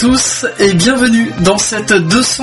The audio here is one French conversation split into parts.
tous et bienvenue dans cette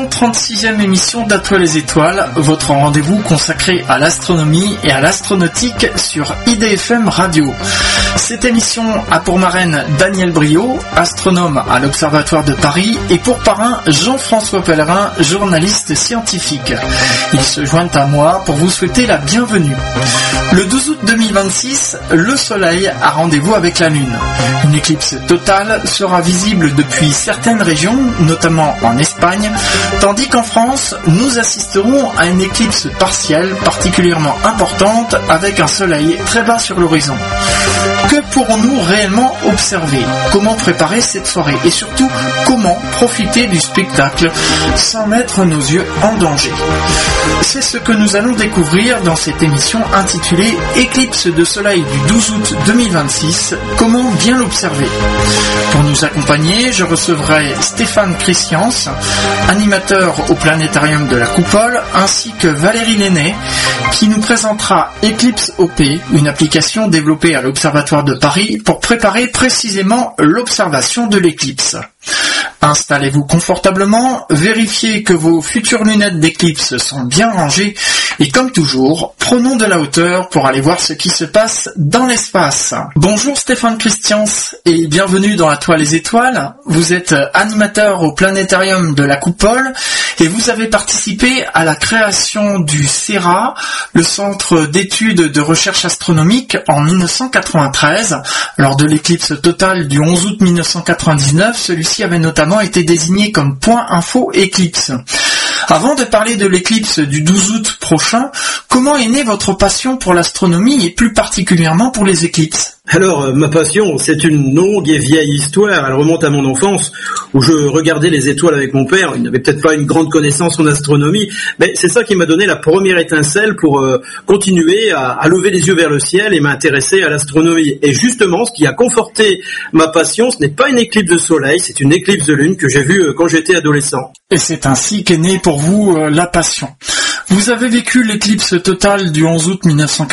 236e émission d'À toi les étoiles, votre rendez-vous consacré à l'astronomie et à l'astronautique sur IDFM Radio. Cette émission a pour marraine Daniel Briot, astronome à l'Observatoire de Paris, et pour parrain Jean-François Pellerin, journaliste scientifique. Ils se joignent à moi pour vous souhaiter la bienvenue. Le 12 août 2026, le Soleil a rendez-vous avec la Lune. Une éclipse totale sera visible depuis certaines régions, notamment en Espagne, tandis qu'en France, nous assisterons à une éclipse partielle particulièrement importante avec un soleil très bas sur l'horizon. Que pourrons-nous réellement observer? Comment préparer cette soirée? Et surtout, comment profiter du spectacle sans mettre nos yeux en danger? C'est ce que nous allons découvrir dans cette émission intitulée Éclipse de soleil du 12 août 2026, comment bien l'observer? Pour nous accompagner, je recevrai Stéphane Christians, animateur au planétarium de la Coupole, ainsi que Valérie Lenné, qui nous présentera Eclipse OP, une application développée à l'Observatoire de Paris pour préparer précisément l'observation de l'éclipse. Installez-vous confortablement, vérifiez que vos futures lunettes d'éclipse sont bien rangées et comme toujours, prenons de la hauteur pour aller voir ce qui se passe dans l'espace. Bonjour Stéphane Christians et bienvenue dans À toi les étoiles. Vous êtes animateur au planétarium de la Coupole et vous avez participé à la création du CERA, le Centre d'études de recherche astronomique, en 1993. Lors de l'éclipse totale du 11 août 1999, celui-ci avait notamment été désigné comme point info éclipse. Avant de parler de l'éclipse du 12 août prochain, comment est née votre passion pour l'astronomie et plus particulièrement pour les éclipses ? Alors, ma passion, c'est une longue et vieille histoire. Elle remonte à mon enfance, où je regardais les étoiles avec mon père. Il n'avait peut-être pas une grande connaissance en astronomie, mais c'est ça qui m'a donné la première étincelle pour continuer à lever les yeux vers le ciel et m'intéresser à l'astronomie. Et justement, ce qui a conforté ma passion, ce n'est pas une éclipse de soleil, c'est une éclipse de lune que j'ai vue quand j'étais adolescent. Et c'est ainsi qu'est née pour vous la passion. Vous avez vécu l'éclipse totale du 11 août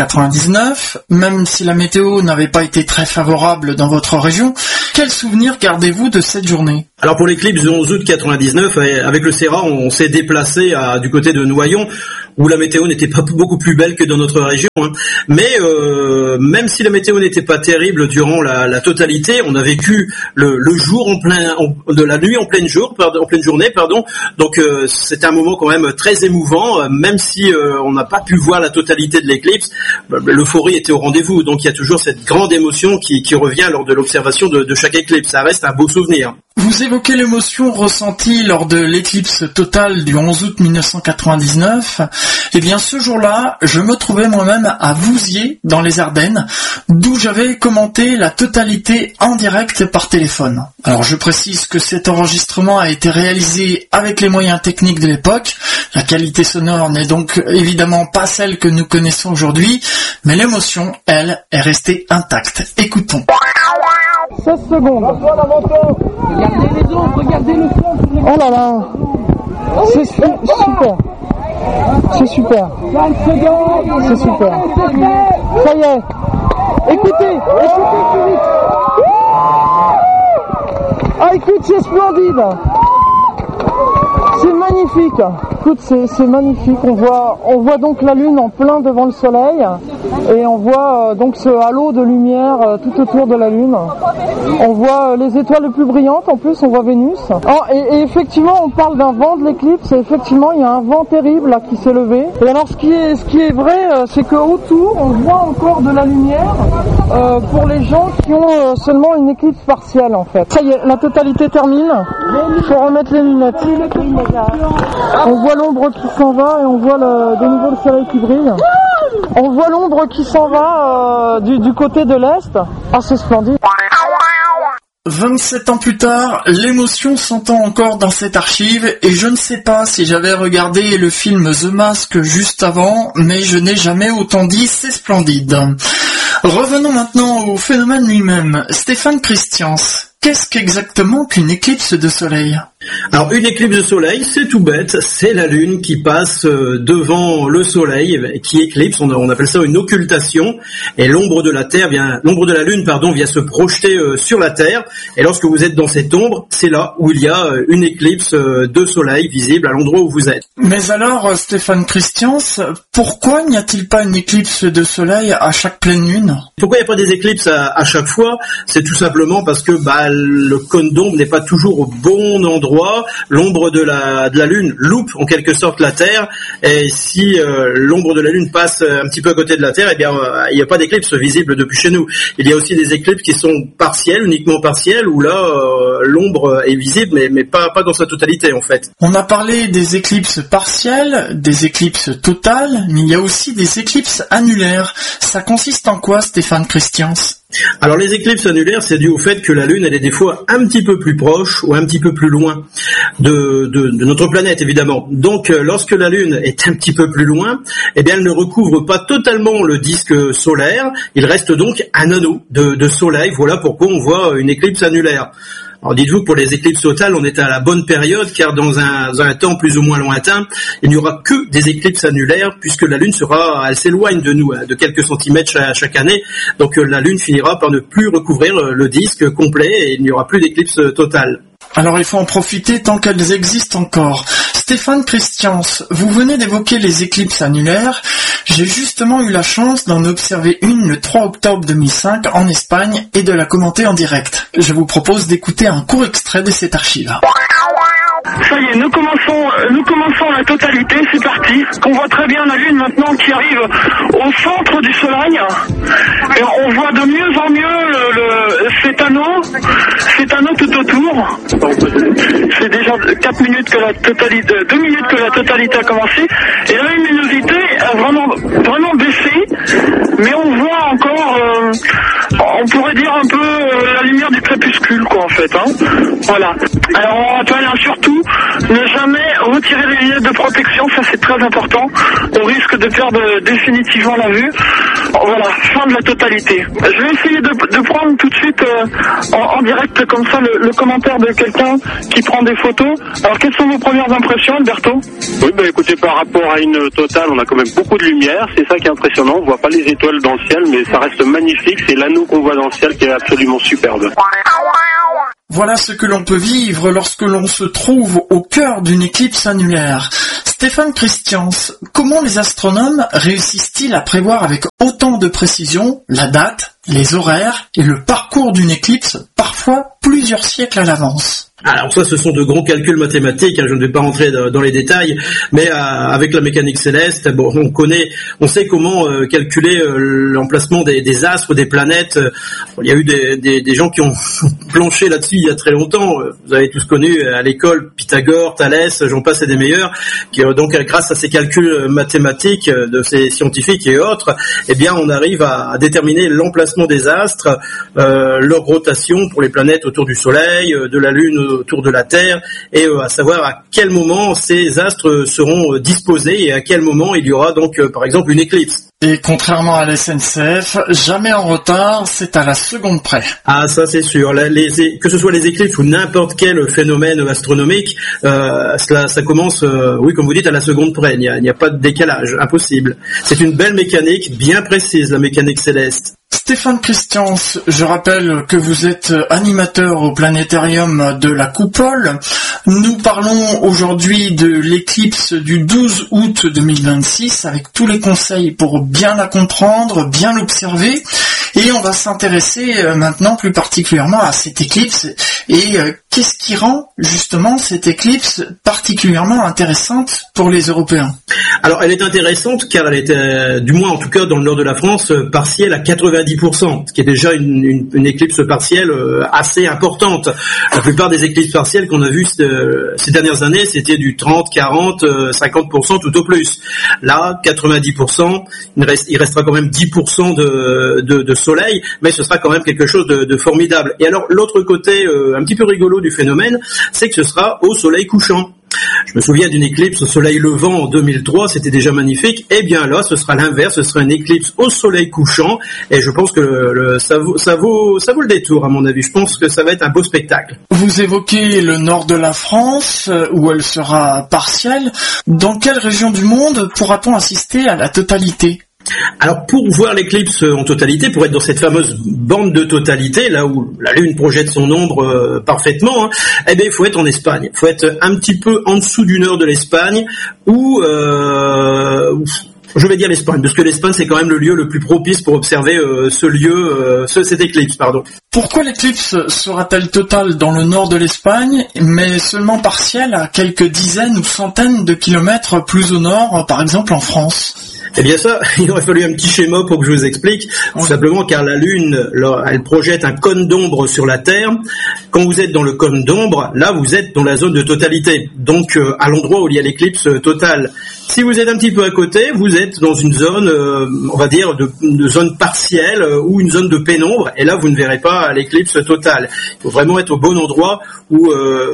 1999, même si la météo n'avait pas été très favorable dans votre région. Quel souvenir gardez-vous de cette journée ? Alors pour l'éclipse du 11 août 1999, avec le CERA, on s'est déplacé du côté de Noyon, où la météo n'était pas beaucoup plus belle que dans notre région. Mais même si la météo n'était pas terrible durant la totalité, on a vécu le jour de la nuit en pleine journée. Donc c'était un moment quand même très émouvant, même si on n'a pas pu voir la totalité de l'éclipse. L'euphorie était au rendez-vous. Donc il y a toujours cette grande émotion qui revient lors de l'observation de chaque éclipse. Ça reste un beau souvenir. Vous évoquez l'émotion ressentie lors de l'éclipse totale du 11 août 1999. Eh bien, ce jour-là, je me trouvais moi-même à Vouziers, dans les Ardennes, d'où j'avais commenté la totalité en direct par téléphone. Alors, je précise que cet enregistrement a été réalisé avec les moyens techniques de l'époque. La qualité sonore n'est donc évidemment pas celle que nous connaissons aujourd'hui, mais l'émotion, elle, est restée intacte. Écoutons. 16 secondes. Regardez les ombres, regardez le fond. Oh là là. C'est super. C'est super. 5 secondes. C'est super. Ça y est. Écoutez plus vite. Ah, écoute, c'est splendide. C'est magnifique. Écoute, c'est magnifique. On voit donc la Lune en plein devant le Soleil et on voit donc ce halo de lumière tout autour de la Lune. On voit les étoiles les plus brillantes. En plus, on voit Vénus. Oh, et effectivement, on parle d'un vent de l'éclipse. Et effectivement, il y a un vent terrible là qui s'est levé. Et alors, ce qui est vrai, c'est qu'autour, on voit encore de la lumière pour les gens qui ont seulement une éclipse partielle en fait. Ça y est, la totalité termine. Il faut remettre les lunettes. On voit l'ombre qui s'en va et on voit de nouveau le soleil qui brille. On voit l'ombre qui s'en va du côté de l'est. Ah, c'est splendide. 27 ans plus tard, l'émotion s'entend encore dans cette archive et je ne sais pas si j'avais regardé le film The Mask juste avant, mais je n'ai jamais autant dit c'est splendide. Revenons maintenant au phénomène lui-même. Stéphane Christians, qu'est-ce qu'exactement qu'une éclipse de soleil ? Alors une éclipse de soleil, c'est tout bête, c'est la Lune qui passe devant le Soleil, qui éclipse, on appelle ça une occultation, et l'ombre de la Lune vient se projeter sur la Terre, et lorsque vous êtes dans cette ombre, c'est là où il y a une éclipse de soleil visible à l'endroit où vous êtes. Mais alors, Stéphane Christians, pourquoi n'y a-t-il pas une éclipse de soleil à chaque pleine lune ? Pourquoi il n'y a pas des éclipses à chaque fois ? C'est tout simplement parce que le cône d'ombre n'est pas toujours au bon endroit. L'ombre de la Lune loupe en quelque sorte la Terre, et si l'ombre de la Lune passe un petit peu à côté de la Terre, il n'y a pas d'éclipse visible depuis chez nous. Il y a aussi des éclipses qui sont partielles, uniquement partielles, où là l'ombre est visible, mais pas dans sa totalité en fait. On a parlé des éclipses partielles, des éclipses totales, mais il y a aussi des éclipses annulaires. Ça consiste en quoi, Stéphane Christians ? Alors les éclipses annulaires, c'est dû au fait que la Lune, elle est des fois un petit peu plus proche ou un petit peu plus loin de notre planète, évidemment. Donc lorsque la Lune est un petit peu plus loin, elle ne recouvre pas totalement le disque solaire, il reste donc un anneau de soleil. Voilà pourquoi on voit une éclipse annulaire. Alors dites-vous que pour les éclicses totales, on est à la bonne période, car dans un temps plus ou moins lointain, il n'y aura que des éclipses annulaires, puisque la Lune elle s'éloigne de nous de quelques centimètres chaque année. Donc la Lune finira par ne plus recouvrir le disque complet et il n'y aura plus d'éclipse totale. Alors il faut en profiter tant qu'elles existent encore. Stéphane Christians, vous venez d'évoquer les éclipses annulaires. J'ai justement eu la chance d'en observer une le 3 octobre 2005 en Espagne et de la commenter en direct. Je vous propose d'écouter un court extrait de cette archive. Ça y est, nous commençons la totalité, c'est parti. On voit très bien la Lune maintenant qui arrive au centre du Soleil. Et on voit de mieux en mieux cet anneau tout autour. C'est déjà 2 minutes que la totalité a commencé. Et la luminosité a vraiment baissé. Mais on voit encore, on pourrait dire un peu la lumière du crépuscule, quoi, en fait. Voilà. Alors on rappelle surtout ne jamais retirer les lunettes de protection, ça c'est très important. On risque de perdre définitivement la vue. Voilà, fin de la totalité. Je vais essayer de prendre tout de suite en direct comme ça le commentaire de quelqu'un qui prend des photos. Alors quelles sont vos premières impressions, Alberto ? Oui, écoutez, par rapport à une totale, on a quand même beaucoup de lumière, c'est ça qui est impressionnant. On voit pas les étoiles dans le ciel, mais ça reste magnifique. C'est l'anneau qu'on voit dans le ciel qui est absolument superbe. Voilà ce que l'on peut vivre lorsque l'on se trouve au cœur d'une éclipse annulaire. Stéphane Christians, comment les astronomes réussissent-ils à prévoir avec autant de précision la date, les horaires et le parcours d'une éclipse, parfois plusieurs siècles à l'avance ? Alors ça, ce sont de grands calculs mathématiques, je ne vais pas rentrer dans les détails, mais avec la mécanique céleste, on sait comment calculer l'emplacement des astres, des planètes. Il y a eu des gens qui ont planché là-dessus il y a très longtemps. Vous avez tous connu à l'école Pythagore, Thalès, j'en passe et des meilleurs, qui donc grâce à ces calculs mathématiques de ces scientifiques et autres, on arrive à déterminer l'emplacement des astres, leur rotation pour les planètes autour du Soleil, de la Lune autour de la Terre, et à savoir à quel moment ces astres seront disposés et à quel moment il y aura donc par exemple une éclipse. Et contrairement à la SNCF, jamais en retard, c'est à la seconde près. Ah, ça c'est sûr. Que ce soit les éclipses ou n'importe quel phénomène astronomique, ça commence, comme vous dites, à la seconde près. Il n'y a pas de décalage, impossible. C'est une belle mécanique, bien précise, la mécanique céleste. Stéphane Christians, je rappelle que vous êtes animateur au planétarium de la Coupole. Nous parlons aujourd'hui de l'éclipse du 12 août 2026 avec tous les conseils pour bien la comprendre, bien l'observer. Et on va s'intéresser maintenant plus particulièrement à cette éclipse et qu'est-ce qui rend justement cette éclipse particulièrement intéressante pour les Européens ? Alors elle est intéressante car elle est, du moins en tout cas dans le nord de la France, partielle à 90%, ce qui est déjà une éclipse partielle assez importante. La plupart des éclipses partielles qu'on a vues ces dernières années, c'était du 30, 40, 50% tout au plus. Là, 90%, il restera quand même 10% de soleil, mais ce sera quand même quelque chose de formidable. Et alors l'autre côté un petit peu rigolo du phénomène, c'est que ce sera au soleil couchant. Je me souviens d'une éclipse au soleil levant en 2003, c'était déjà magnifique. Et bien là, ce sera l'inverse, ce sera une éclipse au soleil couchant. Et je pense que ça vaut le détour, à mon avis. Je pense que ça va être un beau spectacle. Vous évoquez le nord de la France, où elle sera partielle. Dans quelle région du monde pourra-t-on assister à la totalité ? Alors pour voir l'éclipse en totalité, pour être dans cette fameuse bande de totalité, là où la Lune projette son ombre parfaitement, eh bien il faut être en Espagne. Il faut être un petit peu en dessous du nord de l'Espagne, ou je vais dire l'Espagne, parce que l'Espagne c'est quand même le lieu le plus propice pour observer cette éclipse, pardon. Pourquoi l'éclipse sera-t-elle totale dans le nord de l'Espagne, mais seulement partielle à quelques dizaines ou centaines de kilomètres plus au nord, par exemple en France ? Eh bien ça, il aurait fallu un petit schéma pour que je vous explique. Tout simplement car la Lune, elle projette un cône d'ombre sur la Terre. Quand vous êtes dans le cône d'ombre, là vous êtes dans la zone de totalité. Donc à l'endroit où il y a l'éclipse totale. Si vous êtes un petit peu à côté, vous êtes dans une zone, on va dire, de zone partielle ou une zone de pénombre. Et là vous ne verrez pas l'éclipse totale. Il faut vraiment être au bon endroit où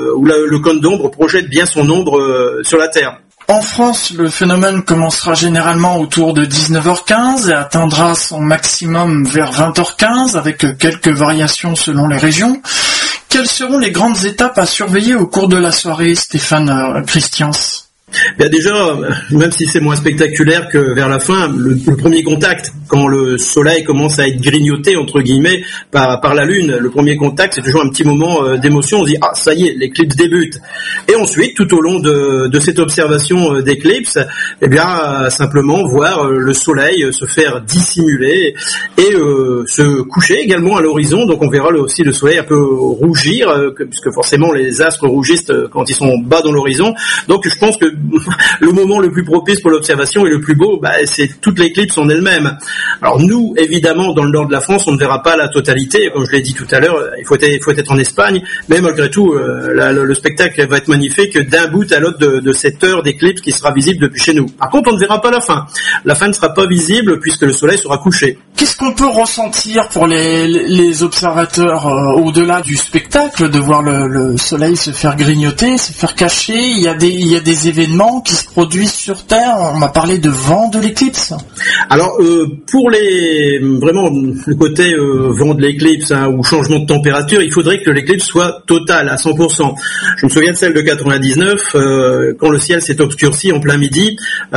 le cône d'ombre projette bien son ombre sur la Terre. En France, le phénomène commencera généralement autour de 19h15 et atteindra son maximum vers 20h15 avec quelques variations selon les régions. Quelles seront les grandes étapes à surveiller au cours de la soirée, Stéphane Christians ? Bien déjà, même si c'est moins spectaculaire que vers la fin, le premier contact, quand le soleil commence à être grignoté entre guillemets par la Lune, le premier contact c'est toujours un petit moment d'émotion, on se dit ah ça y est, l'éclipse débute. Et ensuite, tout au long de cette observation d'éclipse, eh bien simplement voir le soleil se faire dissimuler et se coucher également à l'horizon, donc on verra aussi le soleil un peu rougir, puisque forcément les astres rougissent quand ils sont bas dans l'horizon. Donc je pense que le moment le plus propice pour l'observation et le plus beau, c'est toute l'éclipse en elle-même. Alors nous, évidemment, dans le nord de la France, on ne verra pas la totalité. Comme je l'ai dit tout à l'heure, il faut être en Espagne. Mais malgré tout, le spectacle va être magnifique d'un bout à l'autre de cette heure d'éclipse qui sera visible depuis chez nous. Par contre, on ne verra pas la fin. La fin ne sera pas visible puisque le soleil sera couché. Qu'est-ce qu'on peut ressentir pour les observateurs au-delà du spectacle, de voir le soleil se faire grignoter, se faire cacher? Il y a des événements qui se produisent sur Terre. On m'a parlé de vent de l'éclipse. Alors pour vraiment le côté vent de l'éclipse ou changement de température, il faudrait que l'éclipse soit totale à 100%. Je me souviens de celle de 99 quand le ciel s'est obscurci en plein midi.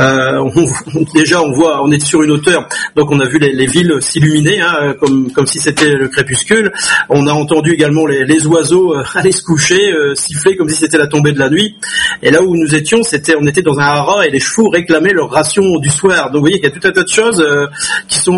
Déjà on est sur une hauteur, donc on a vu les villes s'illuminer comme si c'était le crépuscule. On a entendu également les oiseaux aller se coucher, siffler comme si c'était la tombée de la nuit. Et là où nous étions, on était dans un haras et les chevaux réclamaient leur ration du soir. Donc vous voyez qu'il y a tout un tas de choses qui sont